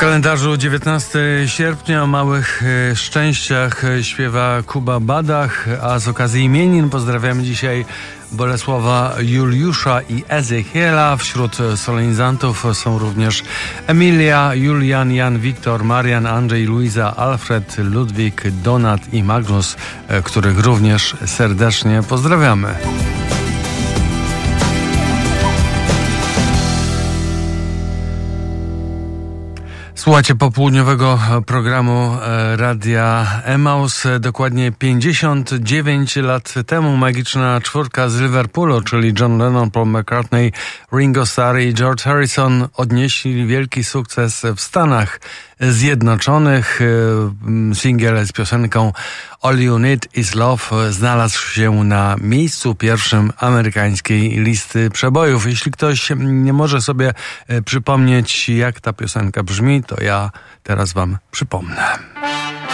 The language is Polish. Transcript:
kalendarzu 19 sierpnia o małych szczęściach śpiewa Kuba Badach, a z okazji imienin pozdrawiamy dzisiaj Bolesława, Juliusza i Ezechiela. Wśród solenizantów są również Emilia, Julian, Jan, Wiktor, Marian, Andrzej, Luiza, Alfred, Ludwik, Donat i Magnus, których również serdecznie pozdrawiamy. Słuchajcie popołudniowego programu Radia Emaus. Dokładnie 59 lat temu magiczna czwórka z Liverpoolu, czyli John Lennon, Paul McCartney, Ringo Starr i George Harrison odnieśli wielki sukces w Stanach Zjednoczonych. Singiel z piosenką All You Need Is Love znalazł się na miejscu pierwszym amerykańskiej listy przebojów. Jeśli ktoś nie może sobie przypomnieć, jak ta piosenka brzmi, to ja teraz wam przypomnę.